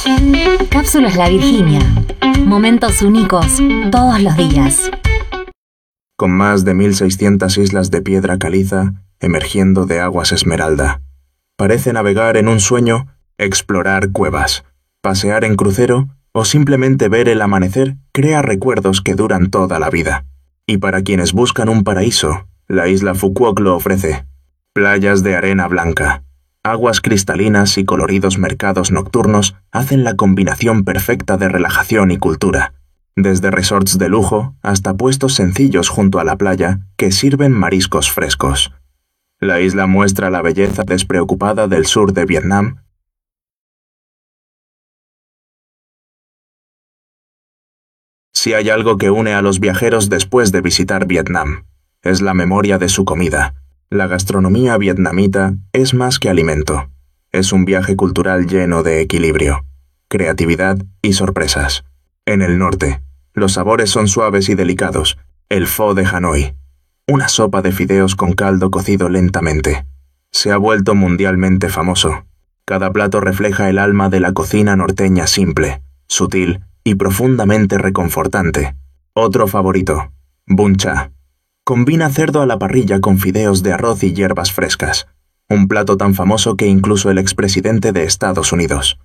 Cápsulas La Virginia. Momentos únicos todos los días. Con más de 1600 islas de piedra caliza emergiendo de aguas esmeralda. Parece navegar en un sueño, explorar cuevas, pasear en crucero o simplemente ver el amanecer crea recuerdos que duran toda la vida. Y para quienes buscan un paraíso, la isla Fukuok lo ofrece. Playas de arena blanca, aguas cristalinas y coloridos mercados nocturnos hacen la combinación perfecta de relajación y cultura. Desde resorts de lujo hasta puestos sencillos junto a la playa que sirven mariscos frescos. La isla muestra la belleza despreocupada del sur de Vietnam. Si hay algo que une a los viajeros después de visitar Vietnam, es la memoria de su comida. La gastronomía vietnamita es más que alimento. Es un viaje cultural lleno de equilibrio, creatividad y sorpresas. En el norte, los sabores son suaves y delicados. El pho de Hanoi, una sopa de fideos con caldo cocido lentamente, se ha vuelto mundialmente famoso. Cada plato refleja el alma de la cocina norteña simple, sutil y profundamente reconfortante. Otro favorito, bun cha. Combina cerdo a la parrilla con fideos de arroz y hierbas frescas. Un plato tan famoso que incluso el expresidente de Estados Unidos,